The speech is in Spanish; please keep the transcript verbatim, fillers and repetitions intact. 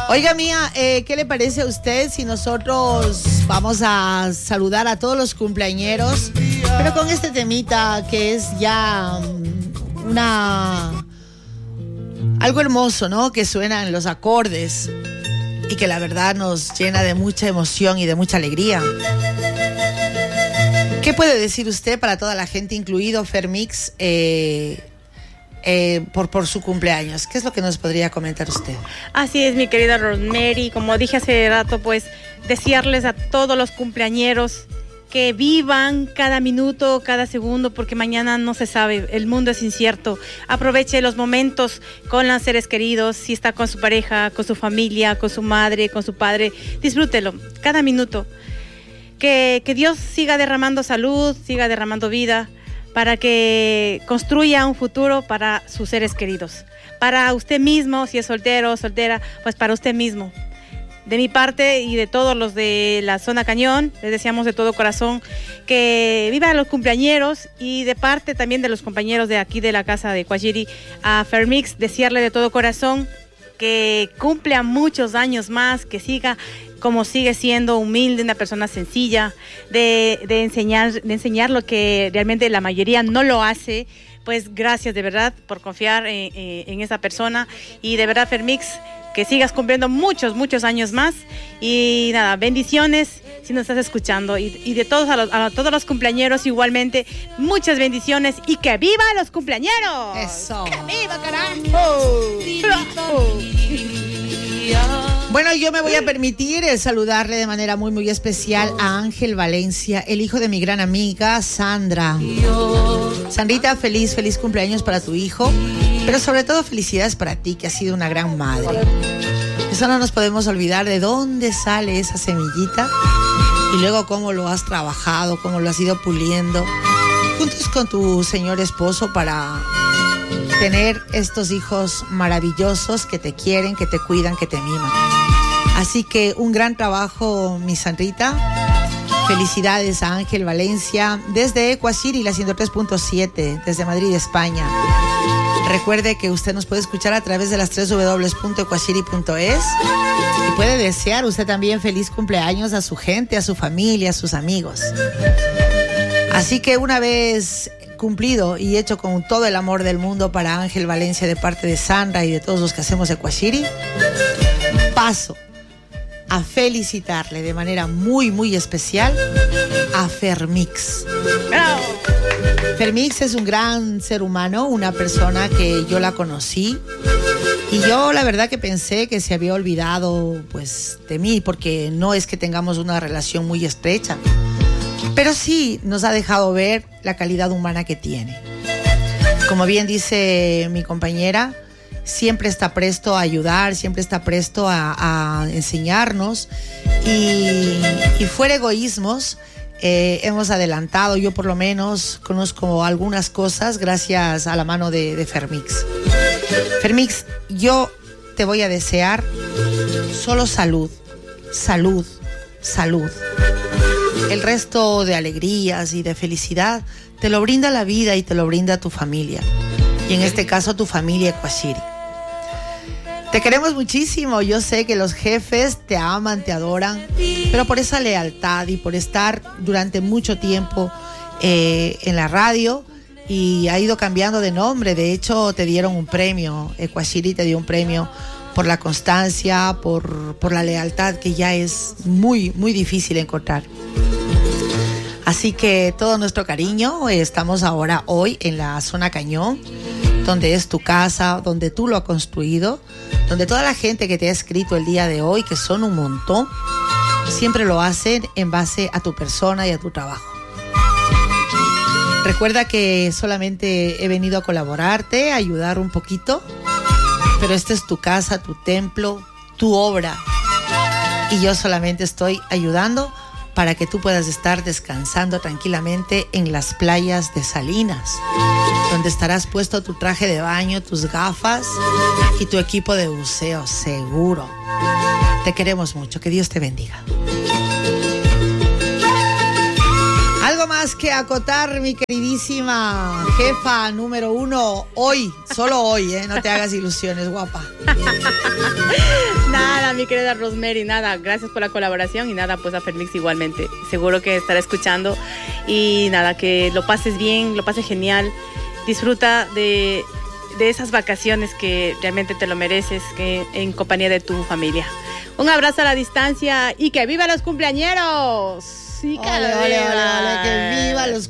Oiga, Mía, eh, ¿qué le parece a usted si nosotros vamos a saludar a todos los cumpleañeros, pero con este temita que es ya um, una algo hermoso, ¿no? Que suenan los acordes y que la verdad nos llena de mucha emoción y de mucha alegría. ¿Qué puede decir usted para toda la gente, incluido Fermix, eh, eh, por, por su cumpleaños? ¿Qué es lo que nos podría comentar usted? Así es, mi querida Rosemary. Como dije hace rato, pues, desearles a todos los cumpleañeros que vivan cada minuto, cada segundo, porque mañana no se sabe, el mundo es incierto. Aproveche los momentos con los seres queridos, si está con su pareja, con su familia, con su madre, con su padre, disfrútelo, cada minuto. Que, que Dios siga derramando salud, siga derramando vida, para que construya un futuro para sus seres queridos. Para usted mismo, si es soltero o soltera, pues para usted mismo. De mi parte y de todos los de la zona Cañón, les deseamos de todo corazón que vivan los cumpleañeros, y de parte también de los compañeros de aquí de la casa de Guajiri, a Fermix, desearle de todo corazón que cumpla muchos años más, que siga como sigue siendo humilde, una persona sencilla, de, de, enseñar, de enseñar lo que realmente la mayoría no lo hace. Pues gracias de verdad por confiar en, en, en esa persona, y de verdad, Fermix, que sigas cumpliendo muchos, muchos años más. Y nada, bendiciones si nos estás escuchando. Y, y de todos, a, los, a todos los cumpleañeros igualmente, muchas bendiciones, y que viva los cumpleañeros. Eso. ¡Que viva, carajo! Bueno, yo me voy a permitir eh, saludarle de manera muy, muy especial a Ángel Valencia, el hijo de mi gran amiga Sandra. Sandrita, feliz, feliz cumpleaños para tu hijo, pero sobre todo felicidades para ti, que has sido una gran madre. Eso no nos podemos olvidar, de dónde sale esa semillita y luego cómo lo has trabajado, cómo lo has ido puliendo, juntos con tu señor esposo, para tener estos hijos maravillosos que te quieren, que te cuidan, que te miman. Así que un gran trabajo, mi Sandrita. Felicidades a Ángel Valencia desde Ecuaciri, la ciento tres punto siete, desde Madrid, España. Recuerde que usted nos puede escuchar a través de las doble u doble u doble u punto ecuaciri punto es, y puede desear usted también feliz cumpleaños a su gente, a su familia, a sus amigos. Así que una vez cumplido y hecho con todo el amor del mundo para Ángel Valencia de parte de Sandra y de todos los que hacemos Ecuaciri, paso a felicitarle de manera muy, muy especial a Fermix. ¡Bravo! Fermix es un gran ser humano, una persona que yo la conocí, y yo la verdad que pensé que se había olvidado pues de mí, porque no es que tengamos una relación muy estrecha, pero sí nos ha dejado ver la calidad humana que tiene. Como bien dice mi compañera, siempre está presto a ayudar, siempre está presto a, a enseñarnos, y, y fuera egoísmos, eh, hemos adelantado, yo por lo menos conozco algunas cosas gracias a la mano de, de Fermix. Fermix, yo te voy a desear solo salud, salud, salud. El resto de alegrías y de felicidad te lo brinda la vida y te lo brinda tu familia, y en este caso tu familia Ecuaciri. Te queremos muchísimo, yo sé que los jefes te aman, te adoran, pero por esa lealtad y por estar durante mucho tiempo eh, en la radio, y ha ido cambiando de nombre. De hecho, te dieron un premio, Ecuaciri te dio un premio por la constancia, por, por la lealtad, que ya es muy, muy difícil encontrar. Así que todo nuestro cariño. Estamos ahora hoy en la zona Cañón, donde es tu casa, donde tú lo has construido, donde toda la gente que te ha escrito el día de hoy, que son un montón, siempre lo hacen en base a tu persona y a tu trabajo. Recuerda que solamente he venido a colaborarte, a ayudar un poquito, pero esta es tu casa, tu templo, tu obra, y yo solamente estoy ayudando para que tú puedas estar descansando tranquilamente en las playas de Salinas, donde estarás puesto tu traje de baño, tus gafas y tu equipo de buceo seguro. Te queremos mucho, que Dios te bendiga. ¿Algo más que acotar, mi queridísima jefa número uno? Hoy, solo hoy, ¿eh? No te hagas ilusiones, guapa. Nada, mi querida Rosemary. Nada, gracias por la colaboración y nada, pues a Fermix igualmente. Seguro que estará escuchando y nada, que lo pases bien, lo pases genial. Disfruta de, de esas vacaciones que realmente te lo mereces, que en compañía de tu familia. Un abrazo a la distancia y que viva los cumpleañeros. Sí, que ole, ole, ole, ole, que viva los